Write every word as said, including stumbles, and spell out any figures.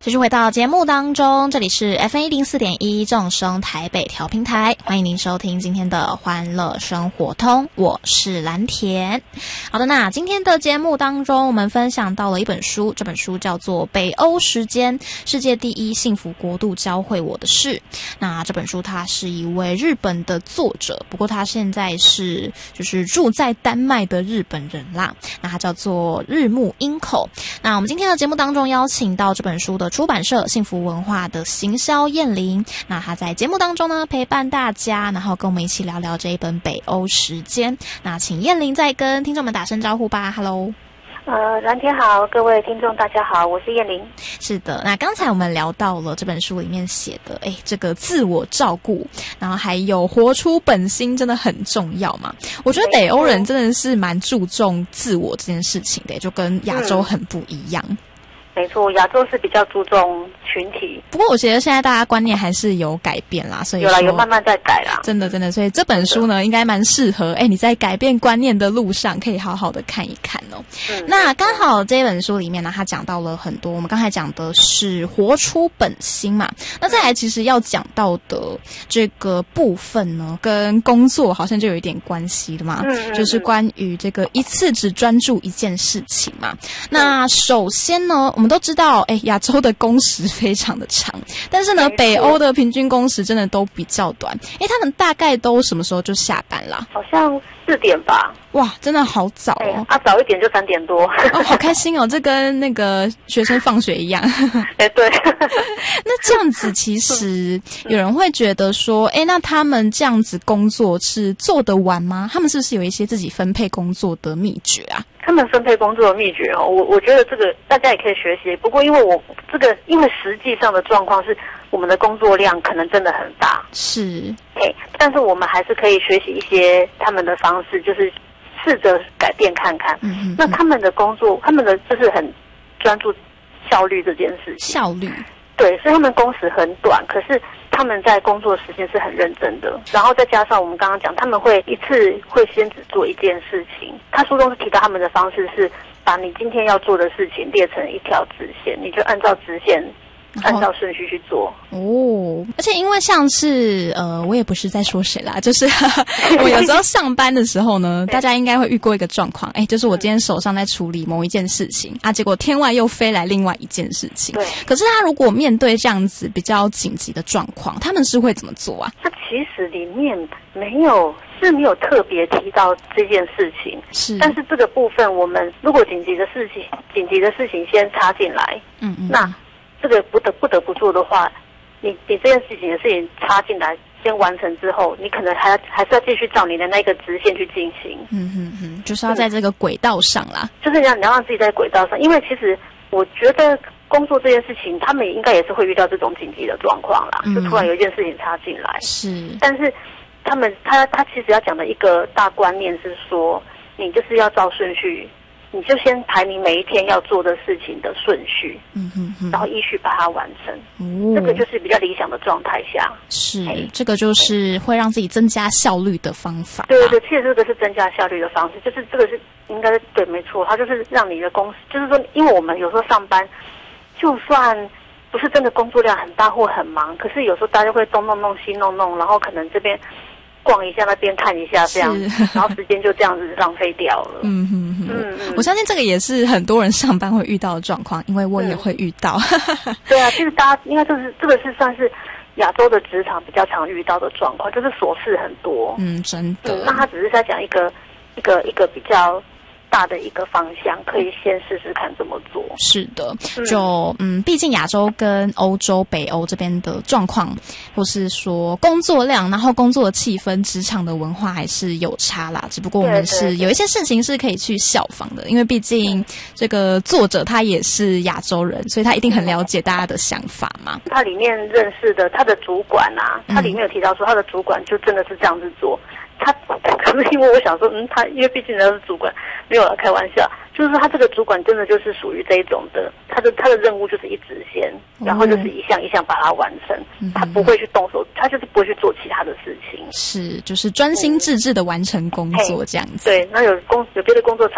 继续回到节目当中，这里是 F M 一零四点一众生台北调频台，欢迎您收听今天的欢乐生活通，我是蓝田。好的，那今天的节目当中，我们分享到了一本书，这本书叫做《北欧时间：世界第一幸福国度教会我的事》。那这本书它是一位日本的作者，不过他现在是就是住在丹麦的日本人啦。那他叫做日木英口。那我们今天的节目当中邀请到这本书的出版社幸福文化的行销燕玲，那他在节目当中呢陪伴大家，然后跟我们一起聊聊这一本北欧时间。那请燕玲再跟听众们打声招呼吧。 Hello。 呃，蓝天好，各位听众大家好，我是燕玲。 是的，那刚才我们聊到了这本书里面写的，哎，这个自我照顾，然后还有活出本心，真的很重要嘛。我觉得北欧人真的是蛮注重自我这件事情的，就跟亚洲很不一样。嗯， 没错，亚洲是比较注重群体， 不过我觉得现在大家观念还是有改变啦，所以有啦，有慢慢在改啦， 真的真的，所以这本书呢应该蛮适合哎你在改变观念的路上可以好好的看一看哦。嗯，那刚好这本书里面呢，他讲到了很多，我们刚才讲的是活出本心嘛，那再来其实要讲到的这个部分呢，跟工作好像就有一点关系的嘛，嗯，就是关于这个一次只专注一件事情嘛。那首先呢，我们都知道，哎，亚洲的工时非常的长，但是呢，北欧的平均工时真的都比较短。哎，他们大概都什么时候就下班啦？ 好像四点吧。 哇，真的好早哦！ 哎，啊，早一点就三点多。 哦，好开心哦，这跟那个学生放学一样。 哎，对。 那这样子，其实有人会觉得说，哎，那他们这样子工作是做得完吗？他们是不是有一些自己分配工作的秘诀啊？ 他们分配工作的秘诀哦，我我觉得这个大家也可以学习。不过因为我这个，因为实际上的状况是，我们的工作量可能真的很大， 是， 哎，但是我们还是可以学习一些他们的方式，就是试着改变看看。嗯嗯。那他们的工作，他们的就是很专注效率这件事情。效率。对，所以他们工时很短，可是他们在工作时间是很认真的，然后再加上我们刚刚讲，他们会一次会先只做一件事情。他书中是提到他们的方式是把你今天要做的事情列成一条直线，你就按照直线按照顺序去做。哦， 而且因为像是呃，我也不是在说谁啦，就是我有时候上班的时候呢，大家应该会遇过一个状况，哎，就是我今天手上在处理某一件事情啊，结果天外又飞来另外一件事情。对。可是他如果面对这样子比较紧急的状况，他们是会怎么做啊？ 他其实里面没有是没有特别提到这件事情，是，但是这个部分我们如果紧急的事情紧急的事情先插进来，嗯嗯，那这个不得不得不做的话，你你这件事情的事情插进来，先完成之后，你可能还要还是要继续照你的那个直线去进行。嗯哼哼， 就是要在这个轨道上啦。 就是你要你要让自己在轨道上，因为其实我觉得工作这件事情，他们也应该也是会遇到这种紧急的状况啦，嗯，就突然有一件事情插进来。是，但是他们他他其实要讲的一个大观念是说，你就是要照顺序。你就先排名每一天要做的事情的顺序，嗯哼哼，然后依序把它完成。哦，这个就是比较理想的状态下。是， 这个就是会让自己增加效率的方法。 对对对，其实这个是增加效率的方式，就是这个是应该对，没错，它就是让你的公司，就是说，因为我们有时候上班，就算不是真的工作量很大或很忙，可是有时候大家会东弄弄西弄弄，然后可能这边逛一下那边看一下这样，然后时间就这样子浪费掉了。嗯哼哼，嗯嗯， 我相信这个也是很多人上班会遇到的状况，因为我也会遇到。 嗯，对啊，其实大家应该就是这个是算是亚洲的职场比较常遇到的状况，就是琐事很多。嗯，真的。嗯，那他只是在讲一个一个一个比较大的一个方向，可以先试试看怎么做。 是的，就嗯，毕竟亚洲跟欧洲、北欧这边的状况，或是说工作量，然后工作的气氛、职场的文化还是有差啦。只不过我们是有一些事情是可以去效仿的，因为毕竟这个作者他也是亚洲人，所以他一定很了解大家的想法嘛。 他里面认识的他的主管啊，他里面有提到说他的主管就真的是这样子做。他可是因为我想说，嗯，他因为毕竟他是主管，没有啦，开玩笑，就是说他这个主管真的就是属于这一种的，他的他的任务就是一直线，然后就是一项一项把它完成，嗯，他不会去动手，他就是不会去做其他的事情， 是就是专心致志的完成工作这样子。 对，那有工有别的工作